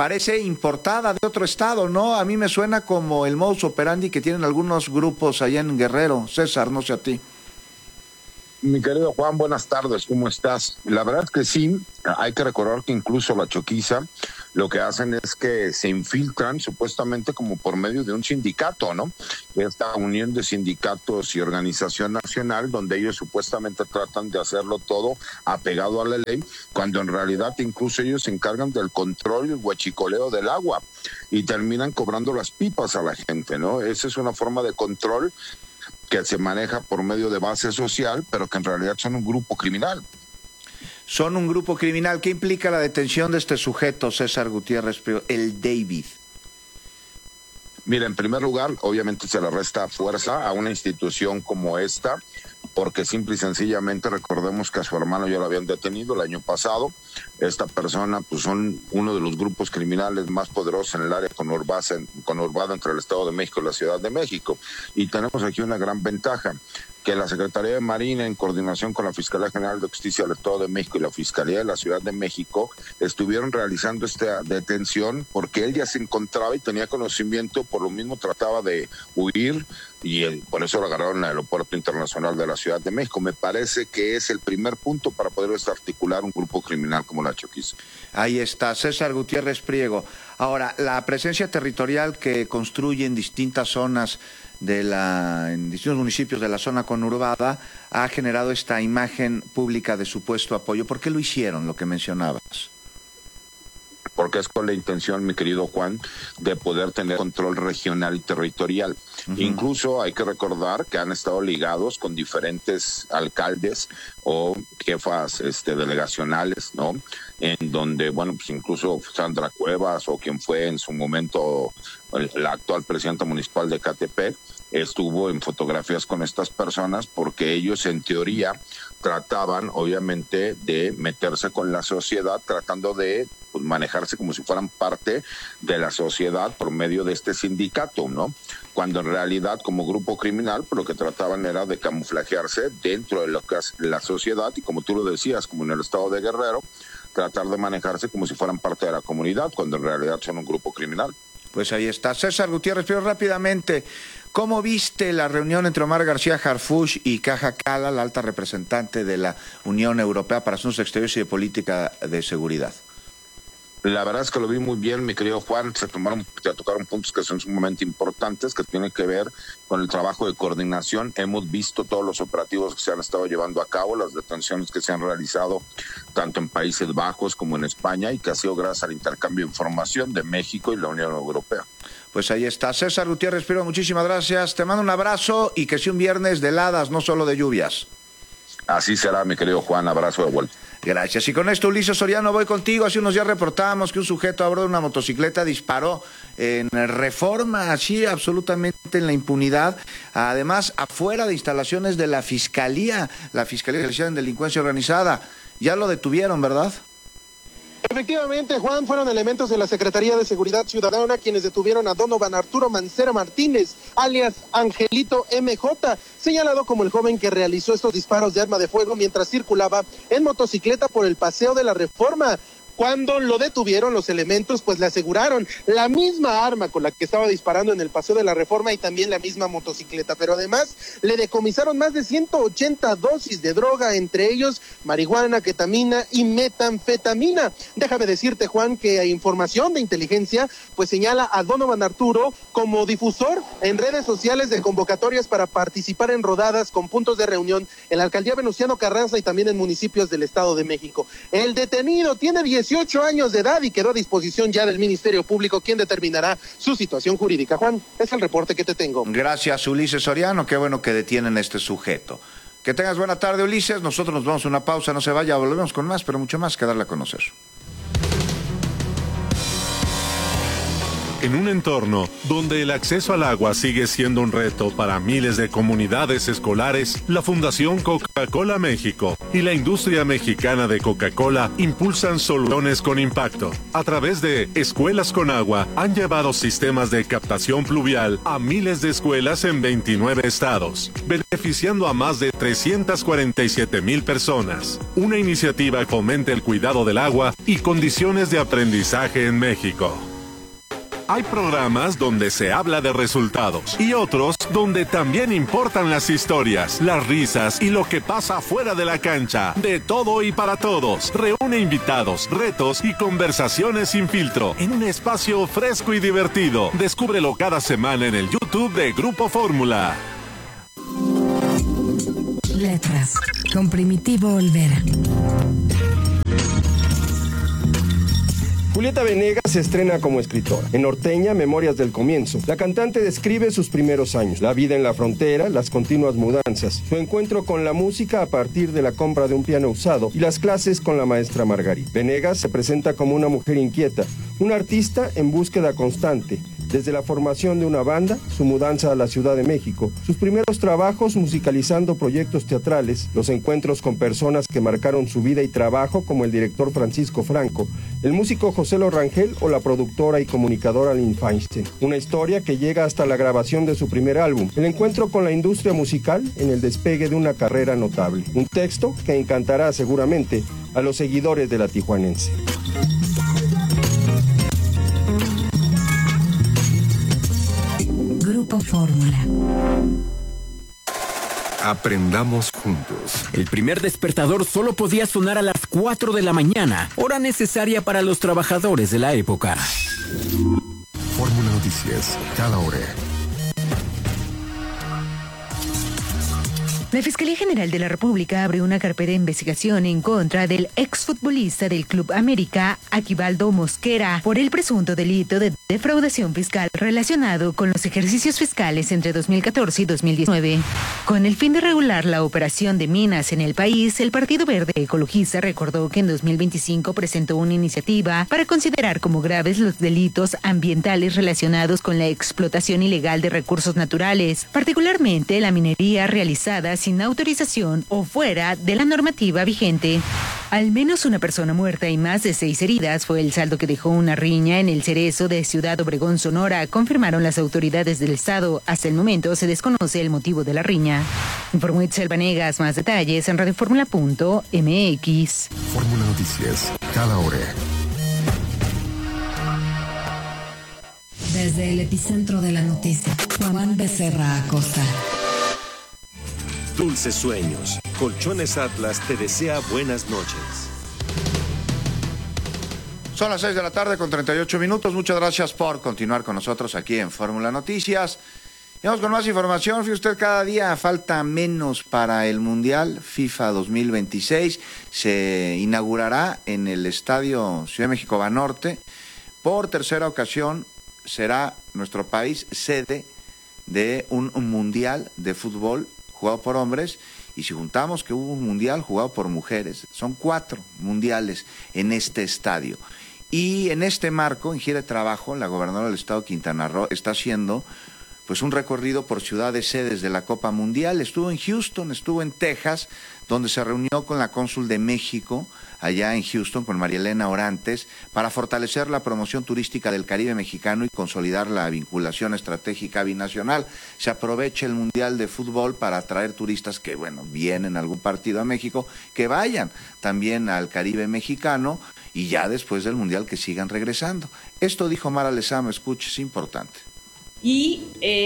importada de otro estado, ¿no? A mí me suena como el modus operandi que tienen algunos grupos allá en Guerrero. César, no sé a ti. Mi querido Juan, buenas tardes, ¿cómo estás? La verdad es que sí, hay que recordar que incluso la Choquiza lo que hacen es que se infiltran supuestamente como por medio de un sindicato, ¿no? Esta unión de sindicatos y organización nacional, donde ellos supuestamente tratan de hacerlo todo apegado a la ley, cuando en realidad incluso ellos se encargan del control y el huachicoleo del agua y terminan cobrando las pipas a la gente, ¿no? Esa es una forma de control que se maneja por medio de base social, pero que en realidad son un grupo criminal. Son un grupo criminal. ¿Qué implica la detención de este sujeto, César Gutiérrez, el David? Mira, en primer lugar, obviamente se le resta fuerza a una institución como esta, porque simple y sencillamente recordemos que a su hermano ya lo habían detenido el año pasado. Esta persona, pues son uno de los grupos criminales más poderosos en el área conurbada entre el Estado de México y la Ciudad de México. Y tenemos aquí una gran ventaja, que la Secretaría de Marina, en coordinación con la Fiscalía General de Justicia del Estado de México y la Fiscalía de la Ciudad de México, estuvieron realizando esta detención porque él ya se encontraba y tenía conocimiento, por lo mismo trataba de huir y por eso lo agarraron en el Aeropuerto Internacional de la Ciudad de México. Me parece que es el primer punto para poder desarticular un grupo criminal como la Choquiza. Ahí está, César Gutiérrez Priego. Ahora, la presencia territorial que construye en distintas zonas en distintos municipios de la zona conurbada ha generado esta imagen pública de supuesto apoyo. ¿Por qué lo hicieron, lo que mencionabas? Porque es con la intención, mi querido Juan, de poder tener control regional y territorial. Incluso hay que recordar que han estado ligados con diferentes alcaldes o jefas delegacionales, ¿no? En donde, bueno, pues incluso Sandra Cuevas o quien fue en su momento la actual presidenta municipal de Ecatepec, estuvo en fotografías con estas personas porque ellos en teoría trataban obviamente de meterse con la sociedad, tratando de manejarse como si fueran parte de la sociedad por medio de este sindicato, ¿no? Cuando en realidad como grupo criminal pues lo que trataban era de camuflajearse dentro de lo que es la sociedad y, como tú lo decías, como en el estado de Guerrero, tratar de manejarse como si fueran parte de la comunidad cuando en realidad son un grupo criminal. Pues ahí está. César Gutiérrez, pero rápidamente, ¿cómo viste la reunión entre Omar García Harfuch y Kaja Kallas, la alta representante de la Unión Europea para Asuntos Exteriores y de Política de Seguridad? La verdad es que lo vi muy bien, mi querido Juan. Se tocaron puntos que son sumamente importantes, que tienen que ver con el trabajo de coordinación. Hemos visto todos los operativos que se han estado llevando a cabo, las detenciones que se han realizado tanto en Países Bajos como en España, y que ha sido gracias al intercambio de información de México y la Unión Europea. Pues ahí está. César Gutiérrez Priego, muchísimas gracias. Te mando un abrazo y que sea un viernes de heladas, no solo de lluvias. Así será, mi querido Juan. Abrazo de vuelta. Gracias. Y con esto, Ulises Soriano, voy contigo. Hace unos días reportábamos que un sujeto a bordo de una motocicleta disparó en Reforma, así absolutamente en la impunidad. Además, afuera de instalaciones de la Fiscalía Especializada en Delincuencia Organizada. Ya lo detuvieron, ¿verdad? Efectivamente, Juan, fueron elementos de la Secretaría de Seguridad Ciudadana quienes detuvieron a Donovan Arturo Mancera Martínez, alias Angelito MJ, señalado como el joven que realizó estos disparos de arma de fuego mientras circulaba en motocicleta por el Paseo de la Reforma. Cuando lo detuvieron, los elementos pues le aseguraron la misma arma con la que estaba disparando en el Paseo de la Reforma y también la misma motocicleta, pero además le decomisaron más de 180 dosis de droga, entre ellos marihuana, ketamina y metanfetamina. Déjame decirte, Juan, que información de inteligencia pues señala a Donovan Arturo como difusor en redes sociales de convocatorias para participar en rodadas con puntos de reunión en la alcaldía Venustiano Carranza y también en municipios del Estado de México. El detenido tiene 18 años de edad y quedó a disposición ya del Ministerio Público, quien determinará su situación jurídica. Juan, es el reporte que te tengo. Gracias, Ulises Soriano. Qué bueno que detienen a este sujeto. Que tengas buena tarde, Ulises. Nosotros nos vamos a una pausa, no se vaya, volvemos con más, pero mucho más que darle a conocer. En un entorno donde el acceso al agua sigue siendo un reto para miles de comunidades escolares, la Fundación Coca-Cola México y la industria mexicana de Coca-Cola impulsan soluciones con impacto. A través de Escuelas con Agua, han llevado sistemas de captación pluvial a miles de escuelas en 29 estados, beneficiando a más de 347,000 personas. Una iniciativa que fomenta el cuidado del agua y condiciones de aprendizaje en México. Hay programas donde se habla de resultados y otros donde también importan las historias, las risas y lo que pasa fuera de la cancha. De todo y para todos. Reúne invitados, retos y conversaciones sin filtro en un espacio fresco y divertido. Descúbrelo cada semana en el YouTube de Grupo Fórmula. Letras, con Primitivo Olvera. Julieta Venegas se estrena como escritora. En Norteña, Memorias del Comienzo, la cantante describe sus primeros años, la vida en la frontera, las continuas mudanzas, su encuentro con la música a partir de la compra de un piano usado y las clases con la maestra Margarita. Venegas se presenta como una mujer inquieta, una artista en búsqueda constante, desde la formación de una banda, su mudanza a la Ciudad de México, sus primeros trabajos musicalizando proyectos teatrales, los encuentros con personas que marcaron su vida y trabajo como el director Francisco Franco, el músico José Lo Rangel o la productora y comunicadora Lynn Feinstein. Una historia que llega hasta la grabación de su primer álbum, el encuentro con la industria musical en el despegue de una carrera notable. Un texto que encantará seguramente a los seguidores de la tijuanense. Grupo Fórmula. Aprendamos juntos. El primer despertador solo podía sonar a las 4 de la mañana, hora necesaria para los trabajadores de la época. Fórmula Noticias, cada hora. La Fiscalía General de la República abre una carpeta de investigación en contra del exfutbolista del Club América, Aquivaldo Mosquera, por el presunto delito de defraudación fiscal relacionado con los ejercicios fiscales entre 2014 y 2019. Con el fin de regular la operación de minas en el país, el Partido Verde Ecologista recordó que en 2025 presentó una iniciativa para considerar como graves los delitos ambientales relacionados con la explotación ilegal de recursos naturales, particularmente la minería realizada sin autorización o fuera de la normativa vigente. Al menos una persona muerta y más de 6 heridas fue el saldo que dejó una riña en el Cerezo de Ciudad Obregón, Sonora, confirmaron las autoridades del estado. Hasta el momento se desconoce el motivo de la riña. Informó Itzel Vanegas, más detalles en radioformula.mx. Fórmula Noticias, cada hora. Desde el epicentro de la noticia, Juan Becerra Acosta. Dulces sueños. Colchones Atlas te desea buenas noches. Son las 6 de la tarde con 38 minutos. Muchas gracias por continuar con nosotros aquí en Fórmula Noticias. Y vamos con más información. Fíjese usted, cada día falta menos para el Mundial FIFA 2026. Se inaugurará en el Estadio Ciudad de México Banorte. Por tercera ocasión será nuestro país sede de un Mundial de fútbol jugado por hombres, y si juntamos que hubo un mundial jugado por mujeres, son 4 mundiales en este estadio. Y en este marco, en gira de trabajo, la gobernadora del estado Quintana Roo está haciendo pues un recorrido por ciudades sedes de la Copa Mundial. Estuvo en Houston, estuvo en Texas, donde se reunió con la cónsul de México allá en Houston, con María Elena Orantes, para fortalecer la promoción turística del Caribe mexicano y consolidar la vinculación estratégica binacional. Se aprovecha el Mundial de Fútbol para atraer turistas que, vienen a algún partido a México, que vayan también al Caribe mexicano y ya después del Mundial que sigan regresando. Esto dijo Mara Lezama, escuche, es importante. Y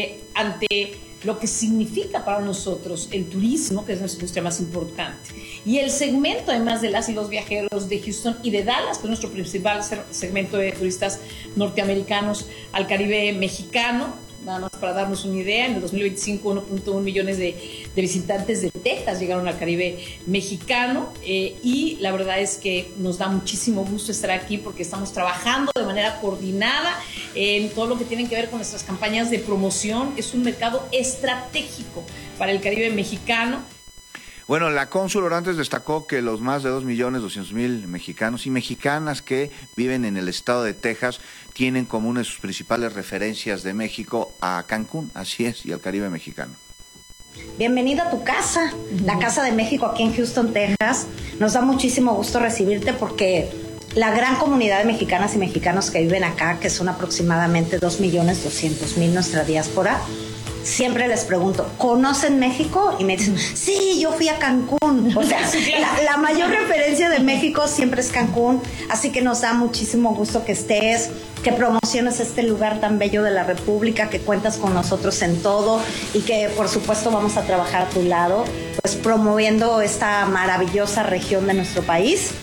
ante lo que significa para nosotros el turismo, que es nuestra industria más importante, y el segmento además de las y los viajeros de Houston y de Dallas, que es nuestro principal segmento de turistas norteamericanos al Caribe mexicano. Nada más para darnos una idea, en el 2025 1.1 millones de visitantes de Texas llegaron al Caribe mexicano, y la verdad es que nos da muchísimo gusto estar aquí porque estamos trabajando de manera coordinada en todo lo que tiene que ver con nuestras campañas de promoción. Es un mercado estratégico para el Caribe mexicano. Bueno, la cónsul Orantes destacó que los más de 2.200.000 mexicanos y mexicanas que viven en el estado de Texas tienen como una de sus principales referencias de México a Cancún, así es, y al Caribe mexicano. Bienvenido a tu casa, la Casa de México aquí en Houston, Texas. Nos da muchísimo gusto recibirte porque la gran comunidad de mexicanas y mexicanos que viven acá, que son aproximadamente 2.200.000 nuestra diáspora, siempre les pregunto, ¿conocen México? Y me dicen, sí, yo fui a Cancún. O sea, la mayor referencia de México siempre es Cancún, así que nos da muchísimo gusto que estés, que promociones este lugar tan bello de la República, que cuentas con nosotros en todo y que por supuesto vamos a trabajar a tu lado, pues promoviendo esta maravillosa región de nuestro país.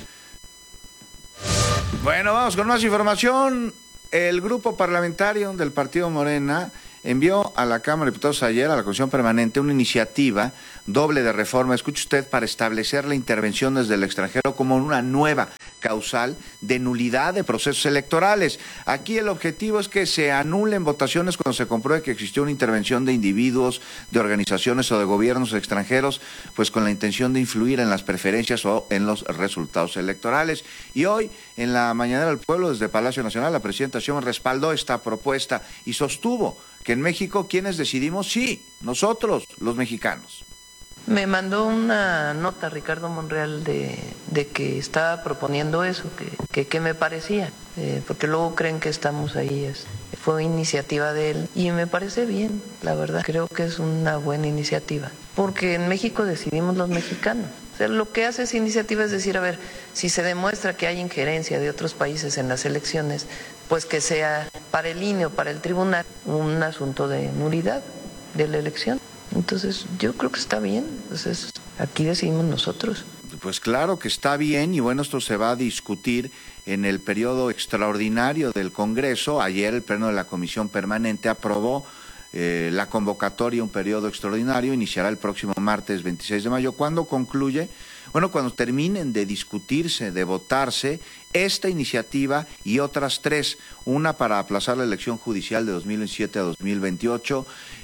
Bueno, vamos con más información. El grupo parlamentario del Partido Morena envió a la Cámara de Diputados ayer, a la Comisión Permanente, una iniciativa doble de reforma, escuche usted, para establecer la intervención desde el extranjero como una nueva causal de nulidad de procesos electorales. Aquí el objetivo es que se anulen votaciones cuando se compruebe que existió una intervención de individuos, de organizaciones o de gobiernos extranjeros, pues con la intención de influir en las preferencias o en los resultados electorales. Y hoy, en la Mañanera del Pueblo, desde Palacio Nacional, la presidenta Sheinbaum respaldó esta propuesta y sostuvo que en México, ¿quiénes decidimos? Sí, nosotros, los mexicanos. Me mandó una nota Ricardo Monreal de que estaba proponiendo eso, que me parecía, porque luego creen que estamos ahí. Fue iniciativa de él y me parece bien, la verdad. Creo que es una buena iniciativa, porque en México decidimos los mexicanos. O sea, lo que hace esa iniciativa es decir, a ver, si se demuestra que hay injerencia de otros países en las elecciones, pues que sea para el INE o para el tribunal un asunto de nulidad de la elección. Entonces, yo creo que está bien. Entonces, aquí decidimos nosotros. Pues claro que está bien y bueno, esto se va a discutir en el periodo extraordinario del Congreso. Ayer el Pleno de la Comisión Permanente aprobó la convocatoria, un periodo extraordinario, iniciará el próximo martes 26 de mayo. ¿Cuándo concluye? Bueno, cuando terminen de discutirse, de votarse esta iniciativa y otras tres, una para aplazar la elección judicial de 2027 a 2028,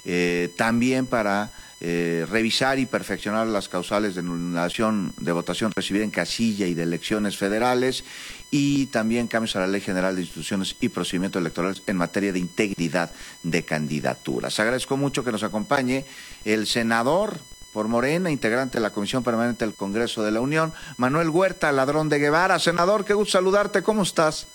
también para revisar y perfeccionar las causales de anulación de votación recibida en casilla y de elecciones federales, y también cambios a la Ley General de Instituciones y Procedimientos Electorales en materia de integridad de candidaturas. Agradezco mucho que nos acompañe el senador por Morena, integrante de la Comisión Permanente del Congreso de la Unión, Manuel Huerta Ladrón de Guevara. Senador, qué gusto saludarte, ¿cómo estás?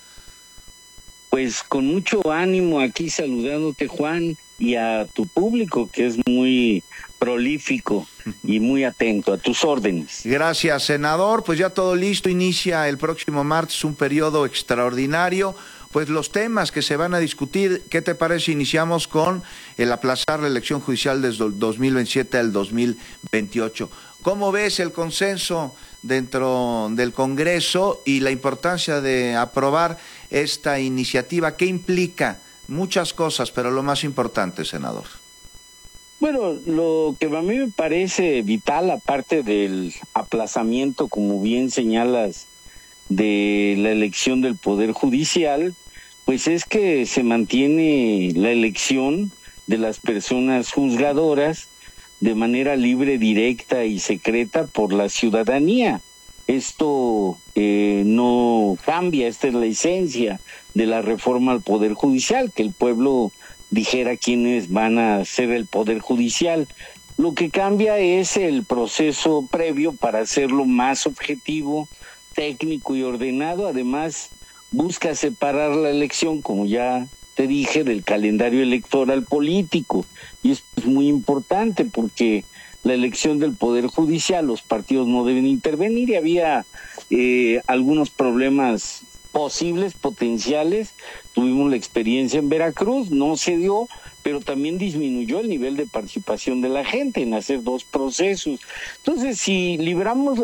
Pues con mucho ánimo aquí saludándote, Juan, y a tu público, que es muy prolífico y muy atento a tus órdenes. Gracias, senador. Pues ya todo listo, inicia el próximo martes un periodo extraordinario. Pues los temas que se van a discutir, ¿qué te parece? Iniciamos con el aplazar la elección judicial desde el 2027 al 2028. ¿Cómo ves el consenso dentro del Congreso y la importancia de aprobar esta iniciativa? ¿Qué implica? Muchas cosas, pero lo más importante, senador. Bueno, lo que a mí me parece vital, aparte del aplazamiento, como bien señalas, de la elección del Poder Judicial, pues es que se mantiene la elección de las personas juzgadoras de manera libre, directa y secreta por la ciudadanía. Esto no cambia, esta es la esencia de la reforma al Poder Judicial, que el pueblo dijera quiénes van a ser el Poder Judicial. Lo que cambia es el proceso previo para hacerlo más objetivo, técnico y ordenado. Además, busca separar la elección, como ya te dije, del calendario electoral político. Y esto es muy importante porque la elección del Poder Judicial, los partidos no deben intervenir, y había algunos problemas posibles, potenciales. Tuvimos la experiencia en Veracruz, no se dio, pero también disminuyó el nivel de participación de la gente en hacer dos procesos. Entonces, si libramos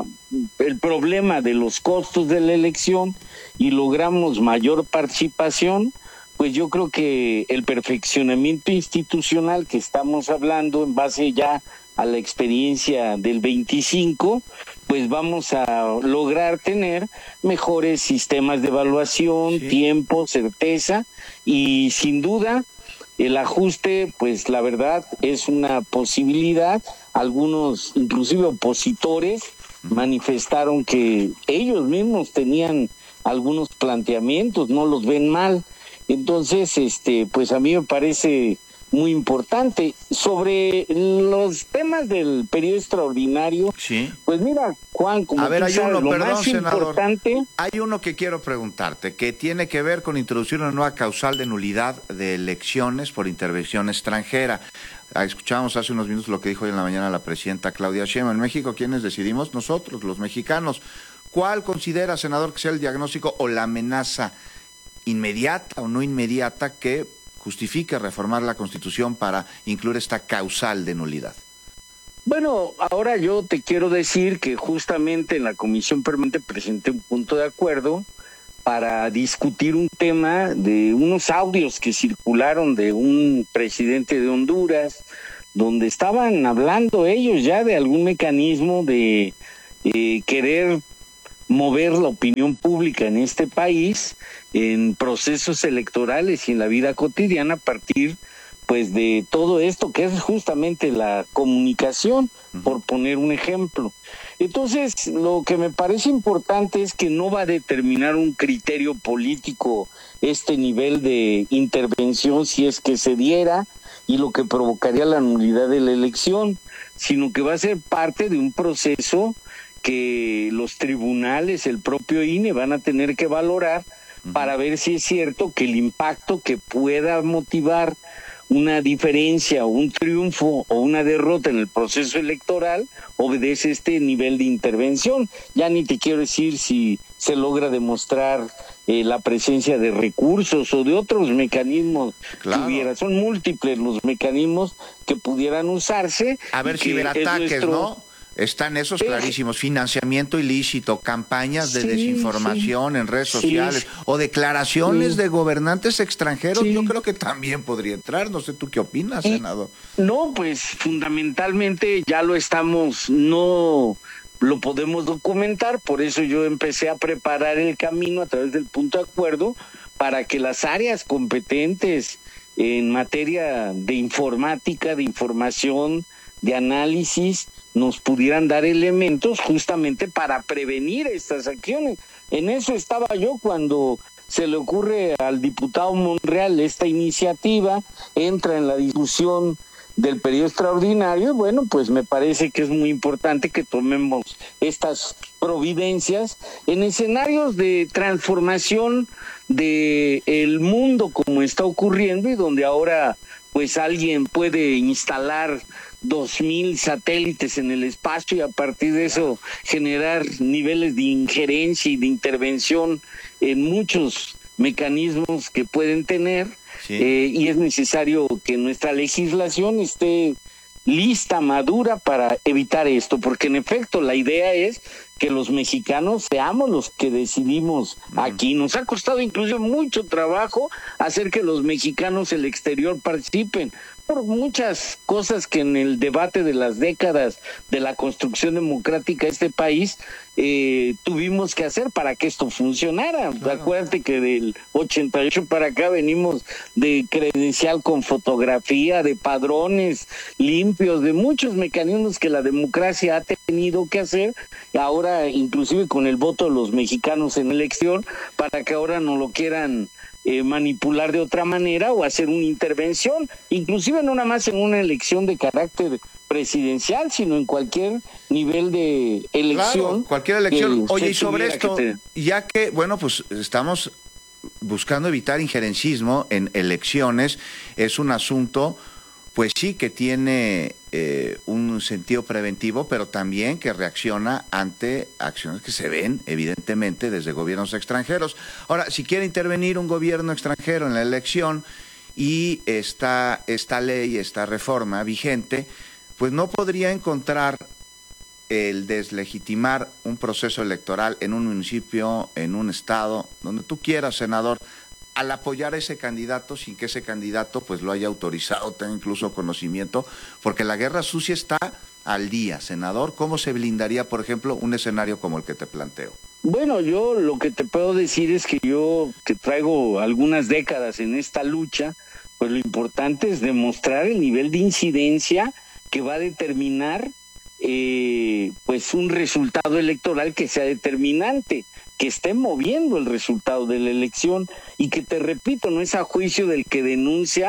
el problema de los costos de la elección y logramos mayor participación, pues yo creo que el perfeccionamiento institucional que estamos hablando en base ya a la experiencia del 25, pues vamos a lograr tener mejores sistemas de evaluación, tiempo, certeza, y sin duda el ajuste, pues la verdad es una posibilidad. Algunos, inclusive opositores, manifestaron que ellos mismos tenían algunos planteamientos, no los ven mal. Entonces, pues a mí me parece muy importante. Sobre los temas del periodo extraordinario, sí. Pues mira, Juan, como a ver, tú hay sabes, uno, lo perdón, más senador, importante... hay uno que quiero preguntarte, que tiene que ver con introducir una nueva causal de nulidad de elecciones por intervención extranjera. Escuchábamos hace unos minutos lo que dijo hoy en la mañana la presidenta Claudia Sheinbaum. En México, ¿quiénes decidimos? Nosotros, los mexicanos. ¿Cuál considera, senador, que sea el diagnóstico o la amenaza inmediata o no inmediata que justifique reformar la Constitución para incluir esta causal de nulidad? Bueno, ahora yo te quiero decir que justamente en la Comisión Permanente presenté un punto de acuerdo para discutir un tema de unos audios que circularon de un presidente de Honduras, donde estaban hablando ellos ya de algún mecanismo de querer mover la opinión pública en este país en procesos electorales y en la vida cotidiana a partir pues de todo esto que es justamente la comunicación, por poner un ejemplo. Entonces, lo que me parece importante es que no va a determinar un criterio político este nivel de intervención si es que se diera y lo que provocaría la nulidad de la elección, sino que va a ser parte de un proceso que los tribunales, el propio INE van a tener que valorar para ver si es cierto que el impacto que pueda motivar una diferencia o un triunfo o una derrota en el proceso electoral obedece este nivel de intervención. Ya ni te quiero decir si se logra demostrar la presencia de recursos o de otros mecanismos que hubiera. Son múltiples los mecanismos que pudieran usarse. A ver, ciberataques, ¿no? Están esos clarísimos, financiamiento ilícito, campañas de desinformación en redes sociales o declaraciones de gobernantes extranjeros, yo creo que también podría entrar. No sé, ¿tú qué opinas, senador? No, pues fundamentalmente ya lo estamos, no lo podemos documentar, por eso yo empecé a preparar el camino a través del punto de acuerdo para que las áreas competentes en materia de informática, de información, de análisis, nos pudieran dar elementos justamente para prevenir estas acciones. En eso estaba yo cuando se le ocurre al diputado Monreal esta iniciativa, entra en la discusión del periodo extraordinario. Bueno, pues me parece que es muy importante que tomemos estas providencias en escenarios de transformación de el mundo como está ocurriendo y donde ahora pues alguien puede instalar 2,000 satélites en el espacio y a partir de eso generar niveles de injerencia y de intervención en muchos mecanismos que pueden tener, y es necesario que nuestra legislación esté lista, madura para evitar esto, porque en efecto la idea es que los mexicanos seamos los que decidimos aquí. Nos ha costado incluso mucho trabajo hacer que los mexicanos el exterior participen por muchas cosas que en el debate de las décadas de la construcción democrática de este país tuvimos que hacer para que esto funcionara. Claro. Acuérdate que del 88 para acá venimos de credencial con fotografía, de padrones limpios, de muchos mecanismos que la democracia ha tenido que hacer, ahora inclusive con el voto de los mexicanos en el exterior, para que ahora no lo quieran manipular de otra manera o hacer una intervención, inclusive no nada más en una elección de carácter presidencial, sino en cualquier nivel de elección. Claro, cualquier elección. Oye, y sobre esto, ya que, bueno, pues estamos buscando evitar injerencismo en elecciones, es un asunto, pues sí, que tiene un sentido preventivo, pero también que reacciona ante acciones que se ven, evidentemente, desde gobiernos extranjeros. Ahora, si quiere intervenir un gobierno extranjero en la elección y esta ley, esta reforma vigente, pues no podría encontrar el deslegitimar un proceso electoral en un municipio, en un estado, donde tú quieras, senador, al apoyar a ese candidato sin que ese candidato pues lo haya autorizado, tenga incluso conocimiento, porque la guerra sucia está al día, senador. ¿Cómo se blindaría, por ejemplo, un escenario como el que te planteo? Bueno, yo lo que te puedo decir es que yo, que traigo algunas décadas en esta lucha, pues lo importante es demostrar el nivel de incidencia que va a determinar pues un resultado electoral que sea determinante, que esté moviendo el resultado de la elección y que, te repito, no es a juicio del que denuncia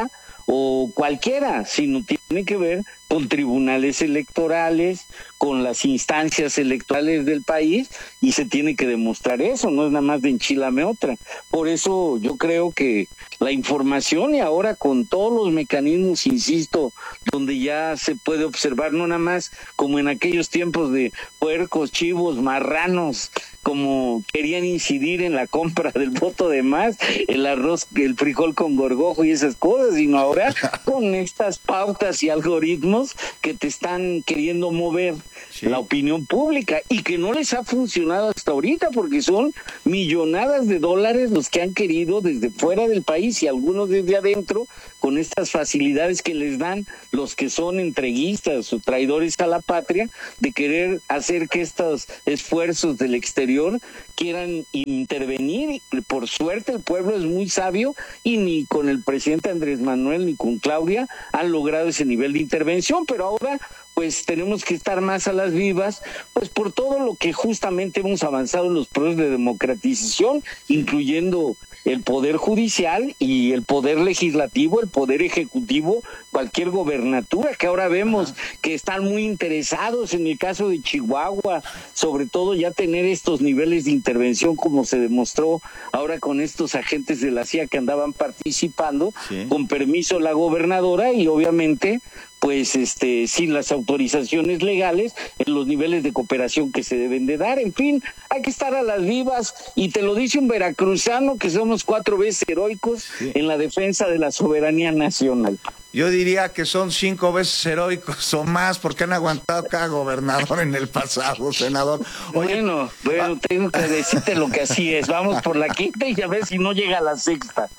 o cualquiera, sino tiene que ver con tribunales electorales, con las instancias electorales del país, y se tiene que demostrar eso, no es nada más de enchilame otra. Por eso yo creo que la información, y ahora con todos los mecanismos, insisto, donde ya se puede observar, no nada más como en aquellos tiempos de puercos, chivos, marranos, como querían incidir en la compra del voto de más, el arroz, el frijol con gorgojo y esas cosas, sino ahora con estas pautas y algoritmos que te están queriendo mover la opinión pública, y que no les ha funcionado hasta ahorita, porque son millonadas de dólares los que han querido desde fuera del país y algunos desde adentro, con estas facilidades que les dan los que son entreguistas o traidores a la patria, de querer hacer que estos esfuerzos del exterior quieran intervenir. Por suerte el pueblo es muy sabio, y ni con el presidente Andrés Manuel ni con Claudia han logrado ese nivel de intervención, pero ahora pues tenemos que estar más a las vivas, pues por todo lo que justamente hemos avanzado en los procesos de democratización, incluyendo el poder judicial y el poder legislativo, el poder ejecutivo, cualquier gobernatura, que ahora vemos que están muy interesados en el caso de Chihuahua, sobre todo ya tener estos niveles de intervención, como se demostró ahora con estos agentes de la CIA que andaban participando, con permiso de la gobernadora, y obviamente pues sin las autorizaciones legales en los niveles de cooperación que se deben de dar. En fin, hay que estar a las vivas, y te lo dice un veracruzano que somos 4 veces heroicos en la defensa de la soberanía nacional. Yo diría que son 5 veces heroicos o más, porque han aguantado cada gobernador en el pasado, senador. Oye, bueno, tengo que decirte lo que así es. Vamos por la quinta y a ver si no llega a la sexta.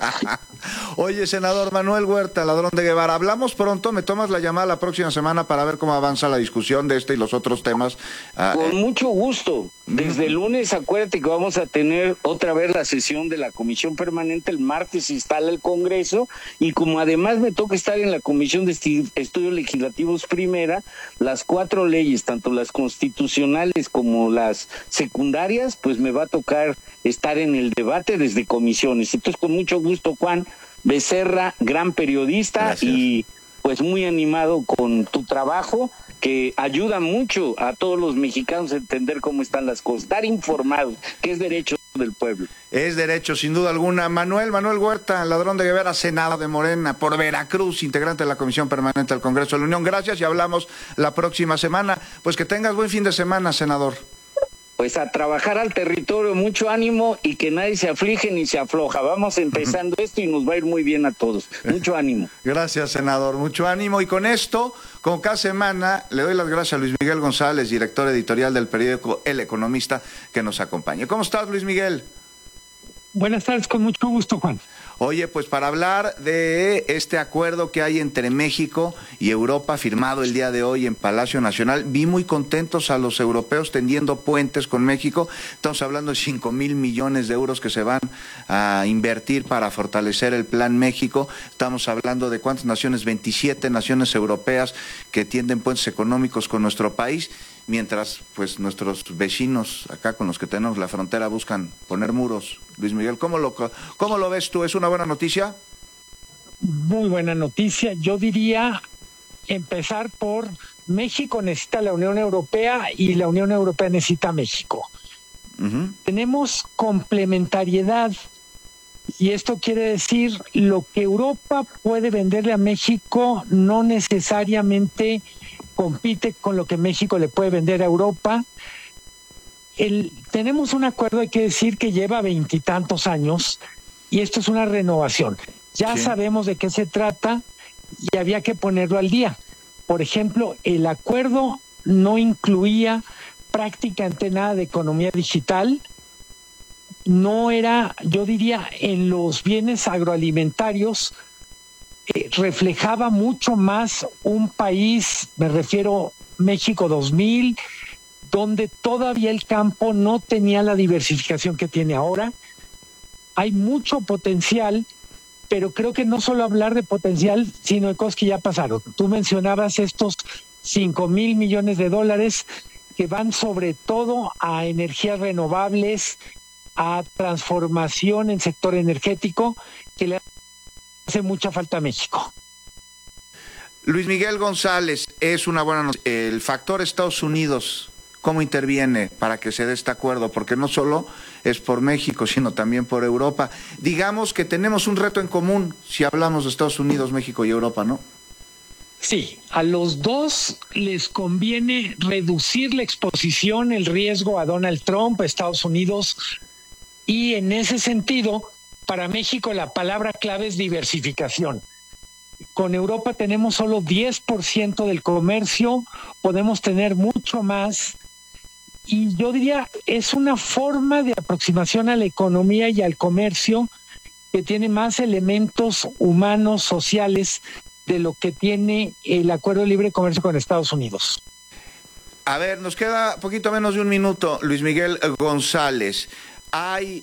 Oye, senador Manuel Huerta, ladrón de Guevara, hablamos pronto, me tomas la llamada la próxima semana para ver cómo avanza la discusión de este y los otros temas. Con mucho gusto. Desde el lunes, acuérdate que vamos a tener otra vez la sesión de la Comisión Permanente. El martes se instala el Congreso, y como además me toca estar en la Comisión de Estudios Legislativos Primera, las 4 leyes, tanto las constitucionales como las secundarias, pues me va a tocar estar en el debate desde comisiones. Entonces, con mucho gusto, Juan Becerra, gran periodista. Gracias. Y pues muy animado con tu trabajo, que ayuda mucho a todos los mexicanos a entender cómo están las cosas, estar informados, que es derecho del pueblo. Es derecho, sin duda alguna. Manuel Huerta, ladrón de Guevara, senador de Morena por Veracruz, integrante de la Comisión Permanente del Congreso de la Unión. Gracias, y hablamos la próxima semana. Pues que tengas buen fin de semana, senador. Pues a trabajar al territorio, mucho ánimo, y que nadie se aflige ni se afloja. Vamos empezando esto y nos va a ir muy bien a todos. Mucho ánimo. Gracias, senador, mucho ánimo. Y con esto, como cada semana, le doy las gracias a Luis Miguel González, director editorial del periódico El Economista, que nos acompaña. ¿Cómo estás, Luis Miguel? Buenas tardes, con mucho gusto, Juan. Oye, pues para hablar de este acuerdo que hay entre México y Europa, firmado el día de hoy en Palacio Nacional, vi muy contentos a los europeos tendiendo puentes con México. Estamos hablando de 5,000 millones de euros que se van a invertir para fortalecer el Plan México. Estamos hablando de ¿cuántas naciones? 27 naciones europeas que tienden puentes económicos con nuestro país, mientras pues nuestros vecinos acá con los que tenemos la frontera buscan poner muros. Luis Miguel, ¿cómo lo ves tú? ¿Es una buena noticia? Muy buena noticia. Yo diría empezar por México necesita la Unión Europea y la Unión Europea necesita a México. Tenemos complementariedad, y esto quiere decir lo que Europa puede venderle a México no necesariamente compite con lo que México le puede vender a Europa. Tenemos un acuerdo, hay que decir, que lleva 20 y tantos años, y esto es una renovación. Ya sabemos de qué se trata y había que ponerlo al día. Por ejemplo, el acuerdo no incluía prácticamente nada de economía digital. No era, yo diría, en los bienes agroalimentarios, reflejaba mucho más un país, me refiero México 2000, donde todavía el campo no tenía la diversificación que tiene ahora. Hay mucho potencial, pero creo que no solo hablar de potencial, sino de cosas que ya pasaron. Tú mencionabas estos 5,000 millones de dólares que van sobre todo a energías renovables, a transformación en sector energético, que le hace mucha falta a México. Luis Miguel González, es una buena noticia. El factor Estados Unidos, ¿cómo interviene para que se dé este acuerdo? Porque no solo es por México, sino también por Europa. Digamos que tenemos un reto en común si hablamos de Estados Unidos, México y Europa, ¿no? Sí, a los dos les conviene reducir la exposición, el riesgo a Donald Trump, a Estados Unidos, y en ese sentido, para México la palabra clave es diversificación. Con Europa tenemos solo 10% del comercio, podemos tener mucho más, y yo diría, es una forma de aproximación a la economía y al comercio que tiene más elementos humanos, sociales, de lo que tiene el Acuerdo de Libre Comercio con Estados Unidos. A ver, nos queda poquito menos de un minuto, Luis Miguel González. Hay